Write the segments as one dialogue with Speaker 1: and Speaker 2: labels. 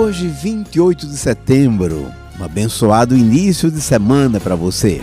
Speaker 1: Hoje, 28 de setembro, um abençoado início de semana para você.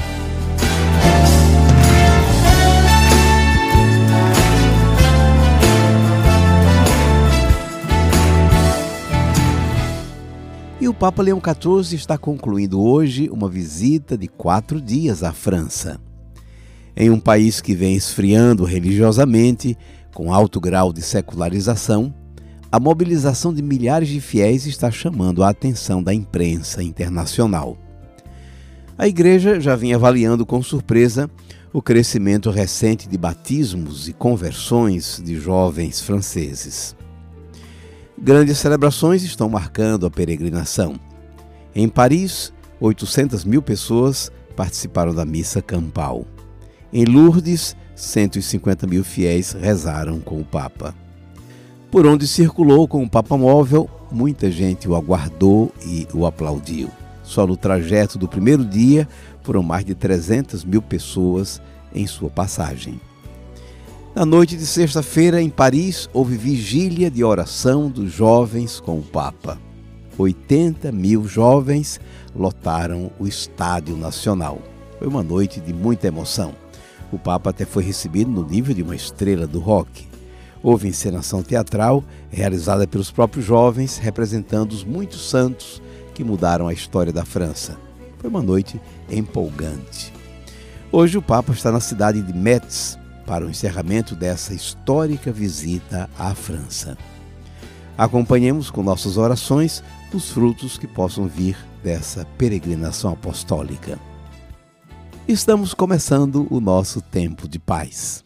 Speaker 1: E o Papa Leão XIV está concluindo hoje uma visita de 4 dias à França. Em um país que vem esfriando religiosamente, com alto grau de secularização, a mobilização de milhares de fiéis está chamando a atenção da imprensa internacional. A Igreja já vinha avaliando com surpresa o crescimento recente de batismos e conversões de jovens franceses. Grandes celebrações estão marcando a peregrinação. Em Paris, 800 mil pessoas participaram da missa campal. Em Lourdes, 150 mil fiéis rezaram com o Papa. Por onde circulou com o Papa móvel, muita gente o aguardou e o aplaudiu. Só no trajeto do primeiro dia, foram mais de 300 mil pessoas em sua passagem. Na noite de sexta-feira, em Paris, houve vigília de oração dos jovens com o Papa. 80 mil jovens lotaram o Estádio Nacional. Foi uma noite de muita emoção. O Papa até foi recebido no nível de uma estrela do rock. Houve encenação teatral realizada pelos próprios jovens, representando os muitos santos que mudaram a história da França. Foi uma noite empolgante. Hoje o Papa está na cidade de Metz, para o encerramento dessa histórica visita à França. Acompanhemos com nossas orações os frutos que possam vir dessa peregrinação apostólica. Estamos começando o nosso tempo de paz.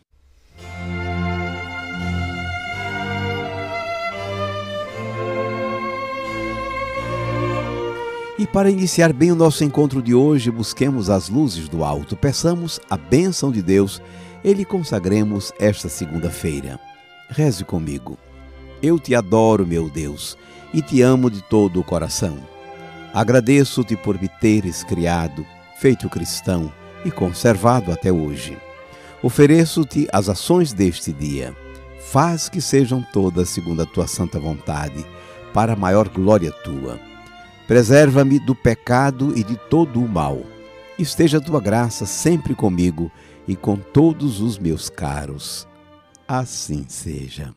Speaker 1: E para iniciar bem o nosso encontro de hoje, busquemos as luzes do alto, peçamos a bênção de Deus e lhe consagremos esta segunda-feira. Reze comigo. Eu te adoro, meu Deus, e te amo de todo o coração. Agradeço-te por me teres criado, feito cristão e conservado até hoje. Ofereço-te as ações deste dia. Faz que sejam todas segundo a tua santa vontade, para a maior glória tua. Preserva-me do pecado e de todo o mal. Esteja a tua graça sempre comigo e com todos os meus caros. Assim seja.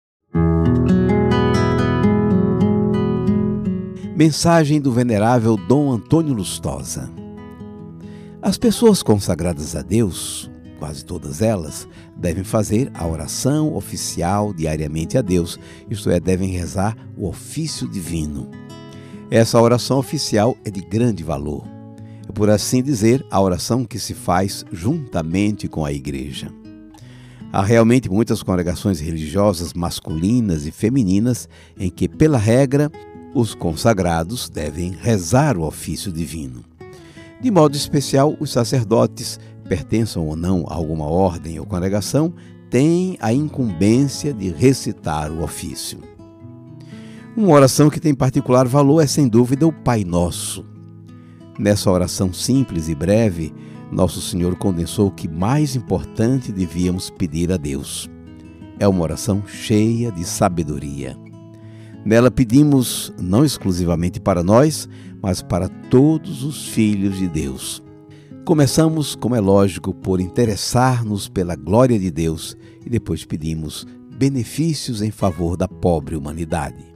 Speaker 1: Mensagem do venerável Dom Antônio Lustosa. As pessoas consagradas a Deus, quase todas elas, devem fazer a oração oficial diariamente a Deus, isto é, devem rezar o ofício divino. Essa oração oficial é de grande valor. É, por assim dizer, a oração que se faz juntamente com a Igreja. Há realmente muitas congregações religiosas masculinas e femininas em que, pela regra, os consagrados devem rezar o ofício divino. De modo especial, os sacerdotes, pertençam ou não a alguma ordem ou congregação, têm a incumbência de recitar o ofício. Uma oração que tem particular valor é, sem dúvida, o Pai Nosso. Nessa oração simples e breve, Nosso Senhor condensou o que mais importante devíamos pedir a Deus. É uma oração cheia de sabedoria. Nela pedimos não exclusivamente para nós, mas para todos os filhos de Deus. Começamos, como é lógico, por interessar-nos pela glória de Deus e depois pedimos benefícios em favor da pobre humanidade.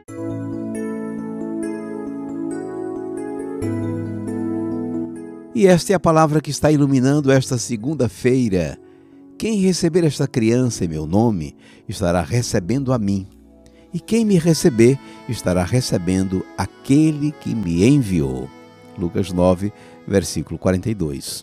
Speaker 1: E esta é a palavra que está iluminando esta segunda-feira. Quem receber esta criança em meu nome, estará recebendo a mim. E quem me receber, estará recebendo aquele que me enviou. Lucas 9, versículo 42.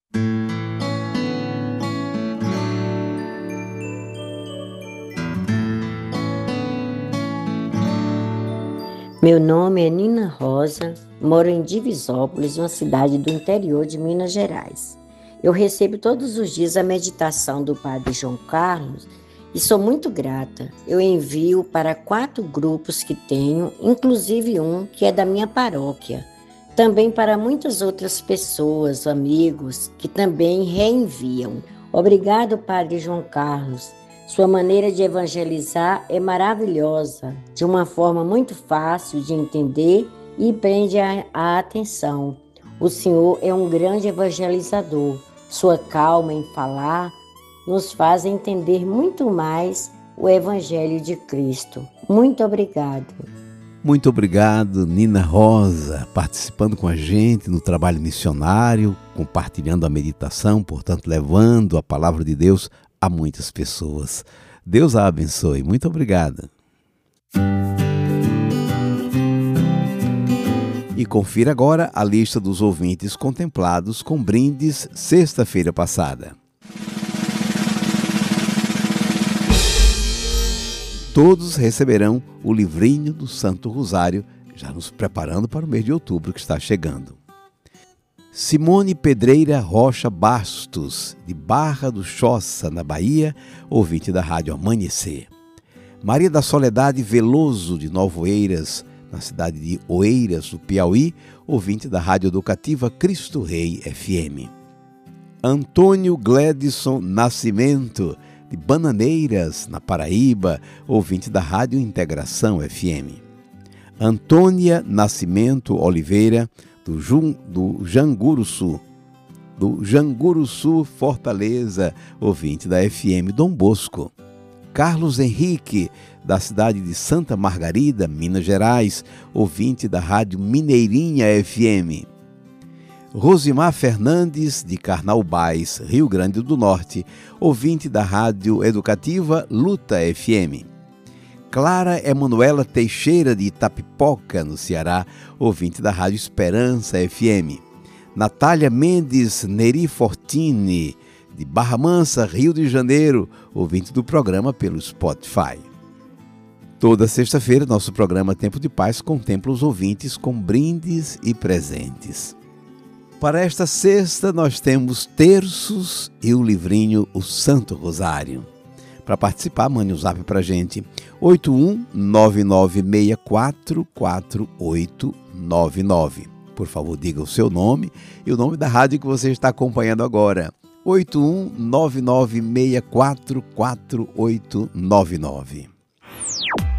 Speaker 2: Meu nome é Nina Rosa, moro em Divisópolis, uma cidade do interior de Minas Gerais. Eu recebo todos os dias a meditação do Padre João Carlos e sou muito grata. Eu envio para 4 grupos que tenho, inclusive um que é da minha paróquia. Também para muitas outras pessoas, amigos, que também reenviam. Obrigado, Padre João Carlos. Sua maneira de evangelizar é maravilhosa, de uma forma muito fácil de entender e prende a atenção. O Senhor é um grande evangelizador. Sua calma em falar nos faz entender muito mais o Evangelho de Cristo. Muito obrigado.
Speaker 1: Muito obrigado, Nina Rosa, participando com a gente no trabalho missionário, compartilhando a meditação, portanto, levando a palavra de Deus a muitas pessoas. Deus a abençoe. Muito obrigada. E confira agora a lista dos ouvintes contemplados com brindes sexta-feira passada. Todos receberão o livrinho do Santo Rosário, já nos preparando para o mês de outubro que está chegando. Simone Pedreira Rocha Bastos, de Barra do Choça, na Bahia, ouvinte da Rádio Amanhecer. Maria da Soledade Veloso, de Nova Oeiras, na cidade de Oeiras, no Piauí, ouvinte da Rádio Educativa Cristo Rei FM. Antônio Gledson Nascimento, de Bananeiras, na Paraíba, ouvinte da Rádio Integração FM. Antônia Nascimento Oliveira, do Janguruçu, Fortaleza, ouvinte da FM Dom Bosco. Carlos Henrique, da cidade de Santa Margarida, Minas Gerais, ouvinte da Rádio Mineirinha FM. Rosimar Fernandes, de Carnaubais, Rio Grande do Norte, ouvinte da Rádio Educativa Luta FM. Clara Emanuela Teixeira, de Itapipoca, no Ceará, ouvinte da Rádio Esperança FM. Natália Mendes Neri Fortini, de Barra Mansa, Rio de Janeiro, ouvinte do programa pelo Spotify. Toda sexta-feira, nosso programa Tempo de Paz contempla os ouvintes com brindes e presentes. Para esta sexta, nós temos terços e o livrinho O Santo Rosário. Para participar, mande um zap para a gente, 81-9964-4899. Por favor, diga o seu nome e o nome da rádio que você está acompanhando agora, 81-9964-4899.